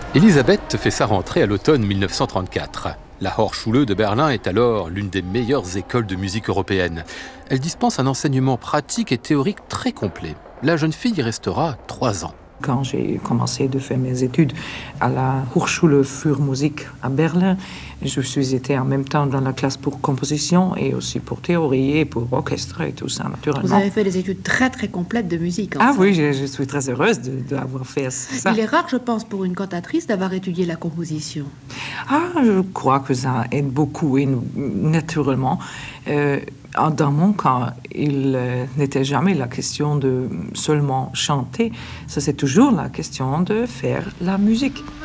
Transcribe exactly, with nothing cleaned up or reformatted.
Elisabeth fait sa rentrée à l'automne mille neuf cent trente-quatre. La Hochschule de Berlin est alors l'une des meilleures écoles de musique européennes. Elle dispense un enseignement pratique et théorique très complet. La jeune fille y restera trois ans. Quand j'ai commencé de faire mes études à la Hochschule für Musik à Berlin, je suis été en même temps dans la classe pour composition et aussi pour théorie et pour orchestre et tout ça, naturellement. Vous avez fait des études très très complètes de musique. Ah enfin. oui, je, je suis très heureuse d'avoir fait ça. Il est rare, je pense, pour une cantatrice d'avoir étudié la composition. Ah, je crois que ça aide beaucoup, et naturellement. Euh, dans mon cas, il euh, n'était jamais la question de seulement chanter. Ça, c'est toujours la question de faire la musique.